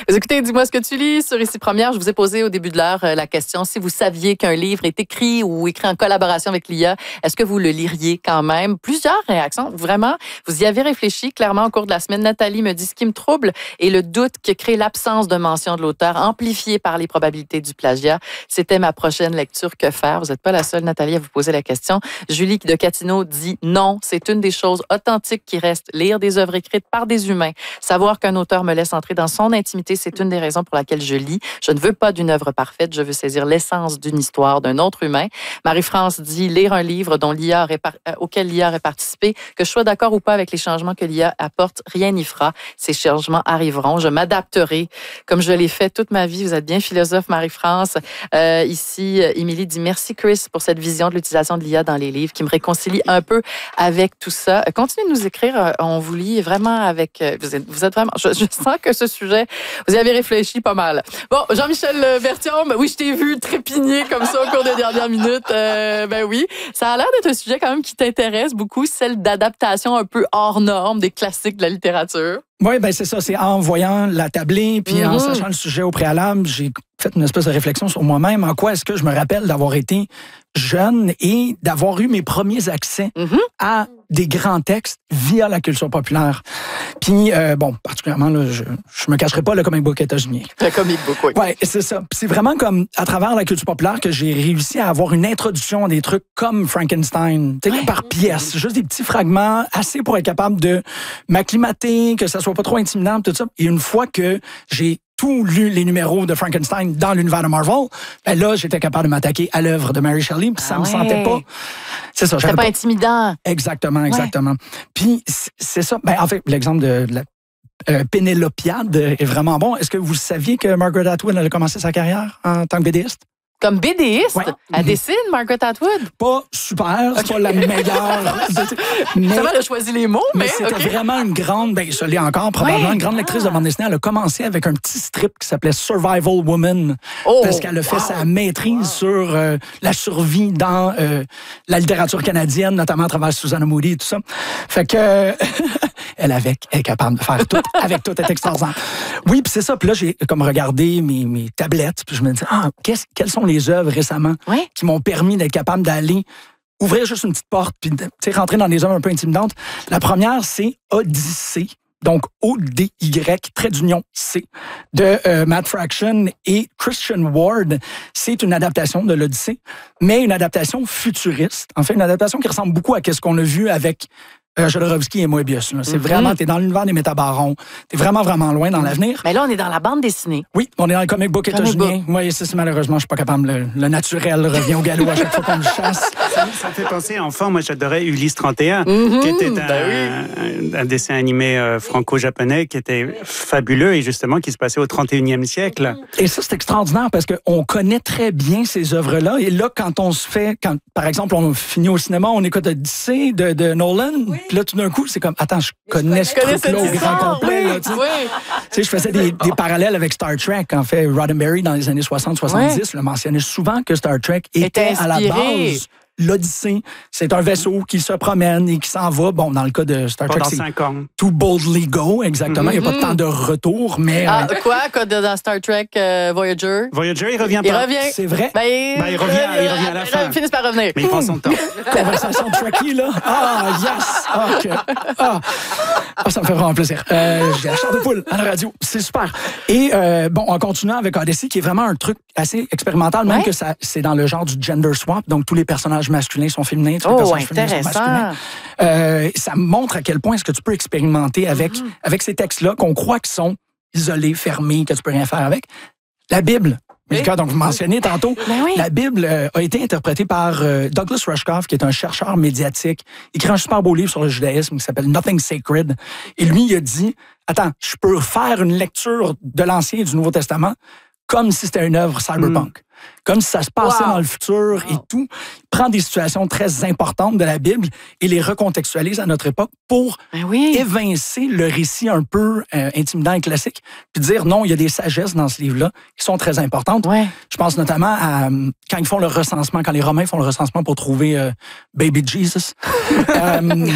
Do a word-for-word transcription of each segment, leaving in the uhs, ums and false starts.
Vous écoutez, dis-moi ce que tu lis sur Ici Première. Je vous ai posé au début de l'heure la question, si vous saviez qu'un livre est écrit ou écrit en collaboration avec l'I A, est-ce que vous le liriez quand même? Plusieurs réactions, vraiment. Vous y avez réfléchi clairement au cours de la semaine. Nathalie me dit, ce qui me trouble est le doute que crée l'absence de mention de l'auteur, amplifiée par les probabilités du plagiat. C'était ma prochaine lecture. Que faire? Vous n'êtes pas la seule, Nathalie, à vous poser la question. Julie de Catino dit non, c'est une des choses authentiques qui reste. Lire des œuvres écrites par des humains, savoir qu'un auteur me laisse entrer dans son intimité, c'est une des raisons pour laquelle je lis. Je ne veux pas d'une œuvre parfaite, je veux saisir l'essence d'une histoire d'un autre humain. Marie-France dit lire un livre dont l'I A par... auquel l'I A aurait participé, que je sois d'accord ou pas avec les changements que l'I A apporte, rien n'y fera. Ces changements arriveront. Je m'adapterai comme je l'ai fait toute ma vie. Vous êtes bien philosophe, Marie-France. Euh, ici, Émilie dit merci, Chris, pour cette vision de l'utilisation de l'I A dans les livres qui me réconcilie un peu avec tout ça. Continuez de nous écrire. On vous lit vraiment avec... Vous êtes, vous êtes vraiment... Je, je sens que ce sujet, vous y avez réfléchi pas mal. Bon, Jean-Michel Bertium, oui, je t'ai vu trépigner comme ça au cours des dernières minutes. Euh, ben oui, ça a l'air d'être un sujet quand même qui t'intéresse beaucoup, celle d'adaptation un peu hors norme des classiques de la littérature. Oui, ben c'est ça. C'est en voyant la tablée, puis mm-hmm. en sachant le sujet au préalable, j'ai fait une espèce de réflexion sur moi-même. En quoi est-ce que je me rappelle d'avoir été jeune et d'avoir eu mes premiers accès mm-hmm. à des grands textes via la culture populaire. Puis, euh, bon, particulièrement, là, je je me cacherai pas le comic book états-unien. Le comic book, oui. Oui, c'est ça. Puis c'est vraiment comme, à travers la culture populaire, que j'ai réussi à avoir une introduction à des trucs comme Frankenstein, tu sais, ouais. par pièce. Juste des petits fragments, assez pour être capable de m'acclimater, que ça soit pas trop intimidant, tout ça. Et une fois que j'ai tout lu les numéros de Frankenstein dans l'univers de Marvel, ben là, j'étais capable de m'attaquer à l'œuvre de Mary Shelley, puis ça ah me ouais. sentait pas... C'est ça. C'était pas, pas intimidant. Exactement, exactement. Ouais. Puis c'est ça. Ben, en fait, l'exemple de, de la euh, Pénélopiade est vraiment bon. Est-ce que vous saviez que Margaret Atwood a commencé sa carrière en tant que bédéiste? Comme bédéiste? Ouais. Elle mm-hmm. dessine, Margaret Atwood? Pas super, c'est okay. pas la meilleure. Mais, ça va, elle a choisi les mots, mais... mais c'était okay. vraiment une grande, ben ça l'est encore, probablement, ouais. une grande lectrice ah. de bande dessinée. Elle a commencé avec un petit strip qui s'appelait Survival Woman, oh, parce qu'elle a fait wow. sa maîtrise wow. sur euh, la survie dans euh, la littérature canadienne, notamment à travers Susanna Moody et tout ça. Fait que... Elle, avec, elle est capable de faire tout, avec tout, elle est extraordinaire. Oui, puis c'est ça. Puis là, j'ai comme regardé mes, mes tablettes, puis je me dis, ah, quelles sont les œuvres récemment oui. qui m'ont permis d'être capable d'aller ouvrir juste une petite porte, puis rentrer dans des œuvres un peu intimidantes. La première, c'est Odyssée. Donc, O D Y, trait d'union C, de euh, Matt Fraction et Christian Ward. C'est une adaptation de l'Odyssée, mais une adaptation futuriste. En fait, une adaptation qui ressemble beaucoup à ce qu'on a vu avec Euh, Jodorowsky et Moebius. Là. C'est mm-hmm. vraiment, t'es dans l'univers des métabarons. T'es vraiment, vraiment loin dans l'avenir. Mais là, on est dans la bande dessinée. Oui, on est dans le comic book états-unien. Oui, c'est malheureusement, je suis pas capable. Le, le naturel revient au galop à chaque fois qu'on le chasse. Ça, ça me fait penser, enfant, moi, j'adorais Ulysse trente et un, mm-hmm. qui était un, ben oui. un, un dessin animé euh, franco-japonais qui était fabuleux et justement qui se passait au trente et unième siècle. Et ça, c'est extraordinaire parce qu'on connaît très bien ces œuvres-là. Et là, quand on se fait, quand, par exemple, on finit au cinéma, on écoute Odyssey de, de Nolan. Oui. Puis là, tout d'un coup, c'est comme, attends, je connais je ce truc-là au grand complet. Oui, là, tu sais. Oui. Tu sais, je faisais des, des parallèles avec Star Trek. En fait, Roddenberry, dans les années soixante soixante-dix, oui. le mentionnait souvent que Star Trek était à la base l'Odyssée. C'est un vaisseau qui se promène et qui s'en va. Bon, dans le cas de Star Trek, c'est To Boldly Go, exactement. Mm-hmm. Il n'y a pas de temps de retour, mais... Ah, euh... quoi? Quoi dans Star Trek euh, Voyager? Voyager, il revient il pas. Revient. C'est vrai? Ben, il... Ben, il, revient, il revient à la fin. Il finit par revenir. Mais il prend son temps. Conversation Trekkie, là. Ah, yes! Ah, OK. Ah. ah, ça me fait vraiment plaisir. Euh, J'ai la chair de poule à la radio. C'est super. Et euh, bon, en continuant avec Odyssey, qui est vraiment un truc assez expérimental, même ouais. que ça, c'est dans le genre du gender swap. Donc, tous les personnages masculins sont féminins. Tous les oh, personnages intéressant. féminins sont masculins. Euh, ça montre à quel point est-ce que tu peux expérimenter avec, mm-hmm. avec ces textes-là qu'on croit qu'ils sont isolés, fermés, que tu peux rien faire avec. La Bible. Oui. Donc, vous mentionnez tantôt, ben oui. la Bible euh, a été interprétée par euh, Douglas Rushkoff, qui est un chercheur médiatique. Il écrit un super beau livre sur le judaïsme qui s'appelle Nothing Sacred. Et lui, il a dit, attends, je peux faire une lecture de l'Ancien et du Nouveau Testament comme si c'était une œuvre cyberpunk. Mm. Comme si ça se passait wow. dans le futur wow. et tout. Il prend des situations très importantes de la Bible et les recontextualise à notre époque pour ben oui. évincer le récit un peu euh, intimidant et classique, puis dire non, il y a des sagesses dans ce livre-là qui sont très importantes. Ouais. Je pense notamment à quand ils font le recensement, quand les Romains font le recensement pour trouver euh, Baby Jesus. euh,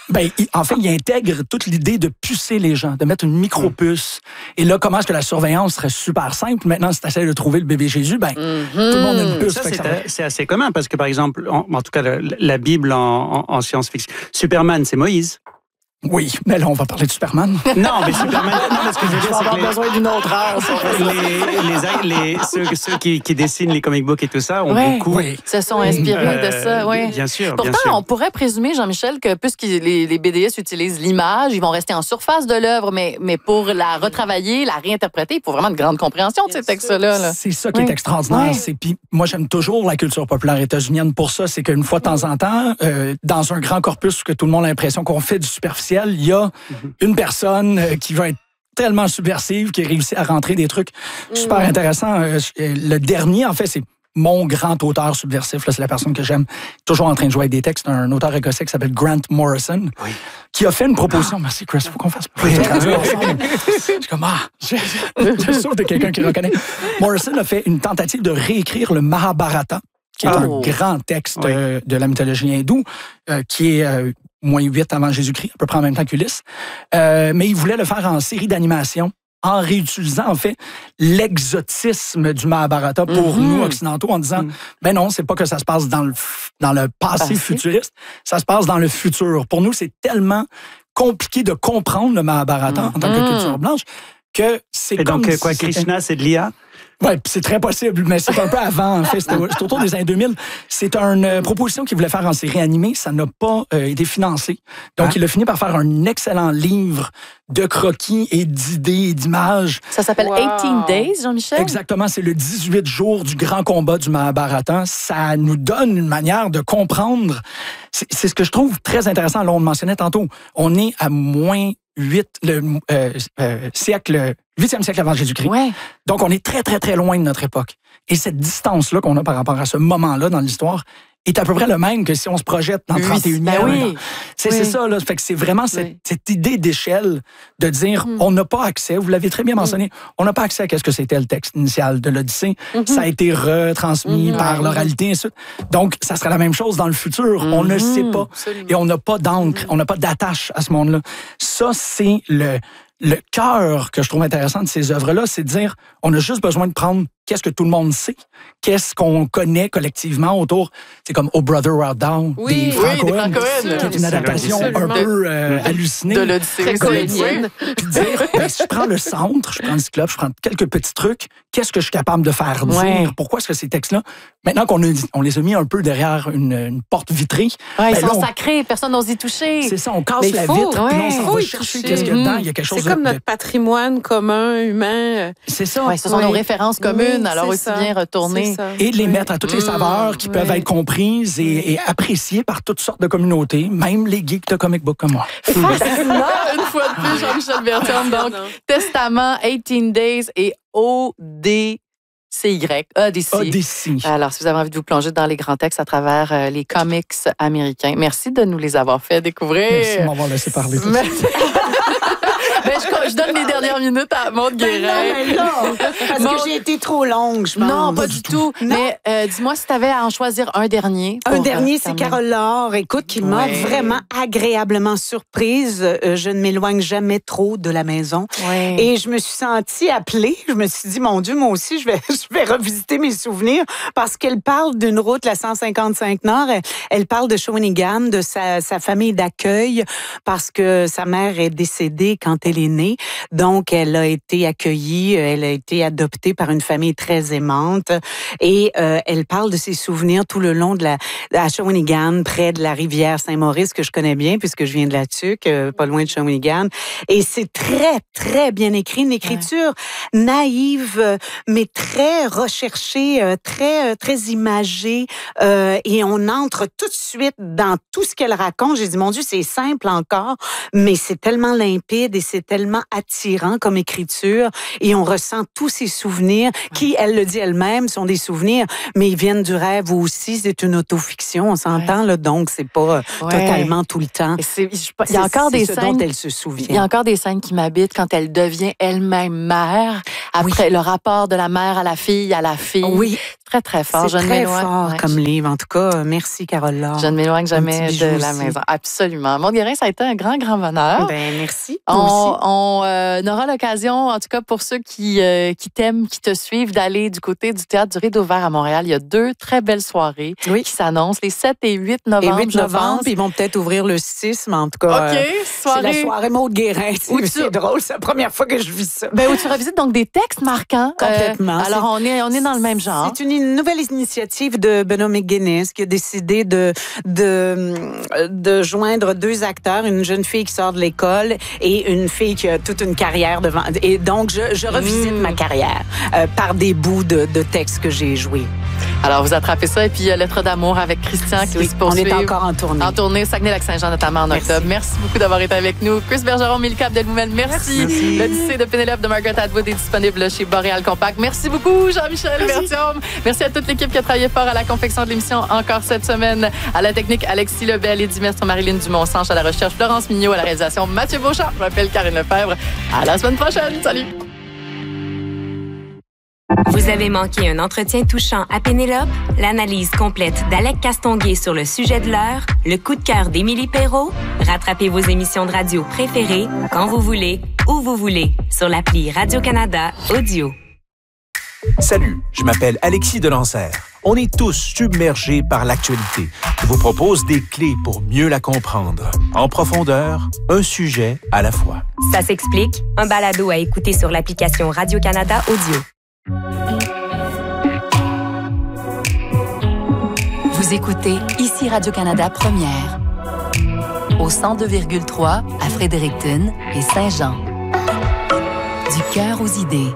Ben, il, en fait, il intègre toute l'idée de pucer les gens, de mettre une micro-puce. Et là, comment est-ce que la surveillance serait super simple? Maintenant, si tu essaies de trouver le bébé Jésus, ben, mm-hmm. tout le monde a une puce. Ça, c'est, ça va... c'est assez commun parce que, par exemple, en, en tout cas, la, la Bible en, en, en science-fiction, Superman, c'est Moïse. Oui, mais là, on va parler de Superman. Non, mais Superman, non, mais ce que je veux dire, c'est avoir besoin d'une autre heure. Les, les, les, ceux, ceux qui, qui dessinent les comic books et tout ça ont ouais, beaucoup... Oui, se sont inspirés euh, de ça, oui. Bien sûr, Pourtant, bien sûr. on pourrait présumer, Jean-Michel, que puisque les, les B D S utilisent l'image, ils vont rester en surface de l'œuvre, mais, mais pour la retravailler, la réinterpréter, il faut vraiment de grande compréhension de ces textes-là. Là. C'est ça qui oui. est extraordinaire. Oui. C'est, puis moi, j'aime toujours la culture populaire états-unienne pour ça. C'est qu'une fois de temps en temps, euh, dans un grand corpus que tout le monde a l'impression qu'on fait du superficiel, il y a une personne qui va être tellement subversive, qui réussit à rentrer des trucs super intéressants. Le dernier, en fait, c'est mon grand auteur subversif. Là, c'est la personne que j'aime, toujours en train de jouer avec des textes. Un auteur écossais qui s'appelle Grant Morrison, oui. qui a fait une proposition. Merci, Chris, il faut qu'on fasse oui. Je suis comme, ah, je, je suis sûr de quelqu'un qui reconnaît. Morrison a fait une tentative de réécrire le Mahabharata, qui est oh. un grand texte oui. euh, de la mythologie hindoue, euh, qui est euh, moins huit avant Jésus-Christ, à peu près en même temps qu'Ulysse. Euh, mais il voulait le faire en série d'animation, en réutilisant, en fait, l'exotisme du Mahabharata pour mm-hmm. nous, occidentaux, en disant, mm. ben non, c'est pas que ça se passe dans le, dans le passé, passé futuriste, ça se passe dans le futur. Pour nous, c'est tellement compliqué de comprendre le Mahabharata mm. en tant que culture blanche que c'est Et comme... donc, si quoi, Krishna, c'est de l'I A? Oui, c'est très possible, mais c'est un peu avant, en fait. C'était autour des années deux mille. C'est une euh, proposition qu'il voulait faire en série animée. Ça n'a pas euh, été financé. Donc, ah. il a fini par faire un excellent livre de croquis et d'idées et d'images. Ça s'appelle wow. eighteen days, Jean-Michel? Exactement. C'est le dix-huit jours du grand combat du Mahabharata. Ça nous donne une manière de comprendre. C'est, c'est ce que je trouve très intéressant. Là, on le mentionnait tantôt. On est à moins huit, le euh, euh, siècle, huitième siècle avant Jésus-Christ. Ouais. Donc, on est très, très, très loin de notre époque. Et cette distance-là qu'on a par rapport à ce moment-là dans l'histoire est à peu près le même que si on se projette dans le trente et unième. Ben oui. C'est, oui. c'est ça, là. Fait que c'est vraiment cette, oui. cette idée d'échelle de dire, mm. on n'a pas accès, vous l'avez très bien mentionné, mm. on n'a pas accès à ce que c'était le texte initial de l'Odyssée. Mm-hmm. Ça a été retransmis mm-hmm. par l'oralité, et ainsi de suite. Donc, ça serait la même chose dans le futur. Mm-hmm. On ne sait pas. Absolument. Et on n'a pas d'encre, mm-hmm. on n'a pas d'attache à ce monde-là. Ça, c'est le... Le cœur que je trouve intéressant de ces œuvres-là, c'est de dire, on a juste besoin de prendre qu'est-ce que tout le monde sait, qu'est-ce qu'on connaît collectivement autour. C'est comme Oh Brother Where Art Thou, oui, des Frank oui, Owen, qui est une adaptation un peu euh, hallucinée. De l'Odyssée colonienne. Puis dire, ben, si je prends le centre, je prends le cyclope, je prends quelques petits trucs, qu'est-ce que je suis capable de faire dire? Ouais. Pourquoi est-ce que ces textes-là, maintenant qu'on a, on les a mis un peu derrière une, une porte vitrée. Ouais, ben, ils sont on, sacrés, personne n'ose y toucher. C'est ça, on casse mais la faut, vitre, ouais, puis on s'en va chercher toucher. qu'est-ce qu'il y a dedans. Il y a quelque chose c'est comme de, notre patrimoine commun, humain. C'est ça. Ouais, ce sont oui. nos références communes, oui, alors aussi ça. bien retourner. Et de les oui. mettre à toutes les saveurs qui oui. peuvent être comprises et, et appréciées par toutes sortes de communautés, même les geeks de comic book comme moi. Fascinant, une fois de plus, Jean-Michel Bertrand. Donc, Testament, eighteen days et O D C Y, Odyssey. Odyssey. Alors, si vous avez envie de vous plonger dans les grands textes à travers euh, les comics américains, merci de nous les avoir fait découvrir. Merci de m'avoir laissé parler. Ben, je, je donne les dernières minutes à Maude Guérin. Ben non, non, parce Maude... que j'ai été trop longue, je pense. Non, pas, pas du tout. tout. Mais euh, dis-moi si tu avais à en choisir un dernier. Un dernier, euh, c'est Carole Laure, écoute, qui m'a ouais. vraiment agréablement surprise. Euh, je ne m'éloigne jamais trop de la maison. Ouais. Et je me suis sentie appelée. Je me suis dit, mon Dieu, moi aussi, je vais, je vais revisiter mes souvenirs parce qu'elle parle d'une route, la cent cinquante-cinq Nord. Elle, elle parle de Shawinigan, de sa, sa famille d'accueil parce que sa mère est décédée quand elle est née. Donc, elle a été accueillie, elle a été adoptée par une famille très aimante. Et euh, elle parle de ses souvenirs tout le long de la à Shawinigan, près de la rivière Saint-Maurice, que je connais bien, puisque je viens de la Tuque, euh, pas loin de Shawinigan. Et c'est très, très bien écrit. Une écriture ouais. naïve, mais très recherchée, très, très imagée. Euh, et on entre tout de suite dans tout ce qu'elle raconte. J'ai dit, mon Dieu, c'est simple encore, mais c'est tellement limpide et c'est tellement attirant comme écriture. Et on ressent tous ces souvenirs qui, elle le dit elle-même, sont des souvenirs, mais ils viennent du rêve aussi. C'est une autofiction, on s'entend, ouais. là, donc c'est pas ouais. totalement tout le temps. C'est, je, il y a encore c'est des ce scènes dont elle se souvient. Il y a encore des scènes qui m'habitent quand elle devient elle-même mère, après oui. le rapport de la mère à la fille, à la fille. Oui. Très, très fort. C'est je très ne fort ouais. comme livre. En tout cas, merci, Carole Laure. Je ne m'éloigne jamais de la aussi. maison. Absolument. Maude Guérin, ça a été un grand, grand bonheur. Ben merci. On, aussi. on euh, aura l'occasion, en tout cas pour ceux qui, euh, qui t'aiment, qui te suivent, d'aller du côté du Théâtre du Rideau Vert à Montréal. Il y a deux très belles soirées oui. qui s'annoncent, les sept et huit novembre, Et huit novembre, je ils vont peut-être ouvrir le six, mais en tout cas, OK, euh, soirée. c'est la soirée Maude Guérin. Où C'est, tu... c'est drôle, c'est la première fois que je vis ça. Ben, où tu revisites donc des textes marquants. Complètement. Euh, alors, on est, on est dans le même genre. C'est une nouvelle initiative de Benoît McGuinness qui a décidé de, de, de joindre deux acteurs, une jeune fille qui sort de l'école et une fille qui a toute une carrière devant. Et donc, je, je revisite mmh. ma carrière euh, par des bouts de, de textes que j'ai joués. Alors, vous attrapez ça. Et puis, Lettre d'amour avec Christian qui oui, se poursuit. On est encore en tournée. En tournée, Saguenay-Lac-Saint-Jean, notamment en merci. octobre. Merci beaucoup d'avoir été avec nous. Chris Bergeron, Milka Abdelmoumel, merci. merci. L'Odyssée de Pénélope de Margaret Atwood est disponible chez Boréal Compact. Merci beaucoup, Jean-Michel Bertium. Merci à toute l'équipe qui a travaillé fort à la confection de l'émission encore cette semaine. À la technique, Alexis Lebel, Eddie Mestre, Marilyn Dumont-Sanche. À la recherche, Florence Mignot. À la réalisation, Mathieu Beauchamp. Je m'appelle Karine Lefebvre. À la semaine prochaine. Salut. Vous avez manqué un entretien touchant à Pénélope? L'analyse complète d'Alec Castonguay sur le sujet de l'heure? Le coup de cœur d'Émilie Perrault? Rattrapez vos émissions de radio préférées quand vous voulez, où vous voulez, sur l'appli Radio-Canada Audio. Salut, je m'appelle Alexis Delancer. On est tous submergés par l'actualité. Je vous propose des clés pour mieux la comprendre. En profondeur, un sujet à la fois. Ça s'explique, un balado à écouter sur l'application Radio-Canada Audio. Vous écoutez ici Radio-Canada Première. Au cent deux virgule trois à Fredericton et Saint-Jean. Du cœur aux idées.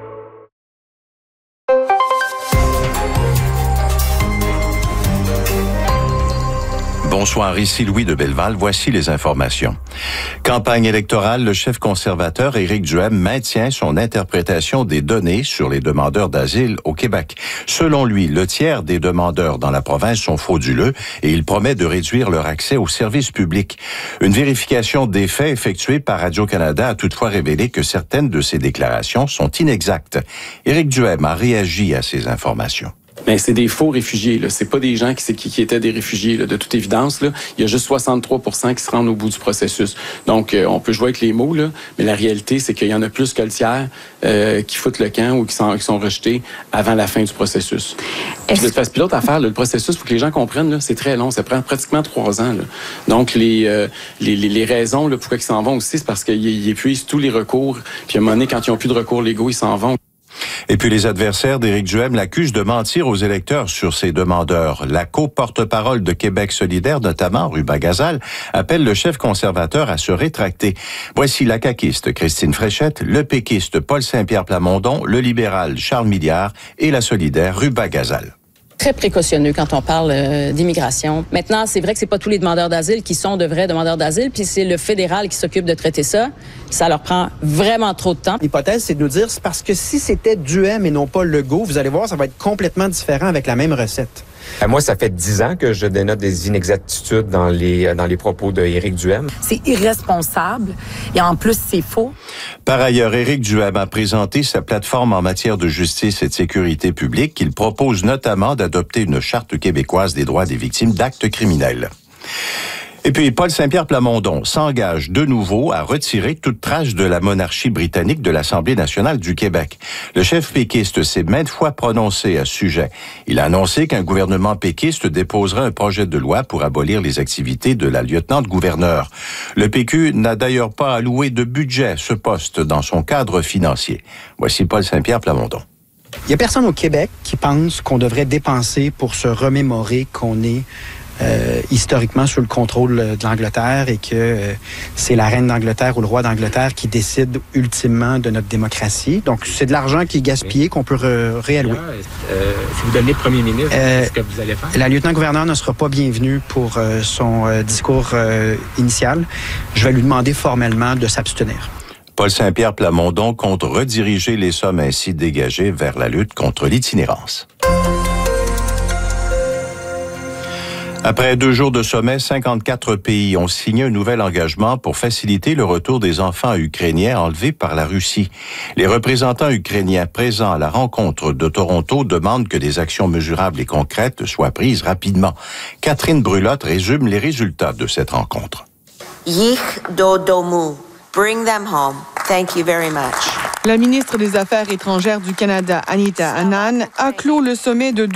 Bonsoir, ici Louis de Belleval. Voici les informations. Campagne électorale, le chef conservateur Éric Duhem maintient son interprétation des données sur les demandeurs d'asile au Québec. Selon lui, le tiers des demandeurs dans la province sont frauduleux et il promet de réduire leur accès aux services publics. Une vérification des faits effectuée par Radio-Canada a toutefois révélé que certaines de ces déclarations sont inexactes. Éric Duhem a réagi à ces informations. Mais c'est des faux réfugiés, là. C'est pas des gens qui, qui, qui étaient des réfugiés, là. De toute évidence, là. Il y a juste soixante-trois pour cent qui se rendent au bout du processus. Donc, euh, on peut jouer avec les mots, là, mais la réalité, c'est qu'il y en a plus que le tiers euh, qui foutent le camp ou qui sont, qui sont rejetés avant la fin du processus. Puis, de toute façon, puis l'autre affaire, là, le processus, il faut que les gens comprennent, là, c'est très long. Ça prend pratiquement trois ans, là. Donc, les, euh, les, les, les raisons là, pourquoi ils s'en vont aussi, c'est parce qu'ils épuisent tous les recours. Puis, à un moment donné, quand ils n'ont plus de recours légaux, ils s'en vont. Et puis les adversaires d'Éric Duhem l'accusent de mentir aux électeurs sur ses demandeurs. La co-porte-parole de Québec solidaire, notamment Ruba Gazal, appelle le chef conservateur à se rétracter. Voici la caquiste Christine Fréchette, le péquiste Paul Saint-Pierre Plamondon, le libéral Charles Milliard et la solidaire Ruba Gazal. Très précautionneux quand on parle euh, d'immigration. Maintenant, c'est vrai que c'est pas tous les demandeurs d'asile qui sont de vrais demandeurs d'asile, puis c'est le fédéral qui s'occupe de traiter ça. Ça leur prend vraiment trop de temps. L'hypothèse, c'est de nous dire, c'est parce que si c'était Duhem et non pas Legault, vous allez voir, ça va être complètement différent avec la même recette. Moi, ça fait dix ans que je dénote des inexactitudes dans les, dans les propos d'Éric Duhem. C'est irresponsable et en plus, c'est faux. Par ailleurs, Éric Duhem a présenté sa plateforme en matière de justice et de sécurité publique. Il propose notamment d'adopter une charte québécoise des droits des victimes d'actes criminels. Et puis, Paul Saint-Pierre Plamondon s'engage de nouveau à retirer toute trace de la monarchie britannique de l'Assemblée nationale du Québec. Le chef péquiste s'est maintes fois prononcé à ce sujet. Il a annoncé qu'un gouvernement péquiste déposerait un projet de loi pour abolir les activités de la lieutenant-gouverneur. Le P Q n'a d'ailleurs pas alloué de budget à ce poste dans son cadre financier. Voici Paul Saint-Pierre Plamondon. Il n'y a personne au Québec qui pense qu'on devrait dépenser pour se remémorer qu'on est Euh, historiquement sous le contrôle de l'Angleterre et que euh, c'est la reine d'Angleterre ou le roi d'Angleterre qui décide ultimement de notre démocratie. Donc, c'est de l'argent qui est gaspillé qu'on peut re- réallouer. Euh, si vous donnez le premier ministre, euh, qu'est-ce que vous allez faire? La lieutenant-gouverneur ne sera pas bienvenue pour euh, son euh, discours euh, initial. Je vais lui demander formellement de s'abstenir. Paul Saint-Pierre Plamondon compte rediriger les sommes ainsi dégagées vers la lutte contre l'itinérance. Après deux jours de sommet, cinquante-quatre pays ont signé un nouvel engagement pour faciliter le retour des enfants ukrainiens enlevés par la Russie. Les représentants ukrainiens présents à la rencontre de Toronto demandent que des actions mesurables et concrètes soient prises rapidement. Catherine Brulotte résume les résultats de cette rencontre. Yich do domu. Bring them home. Thank you very much. La ministre des Affaires étrangères du Canada, Anita Anand, a clos le sommet de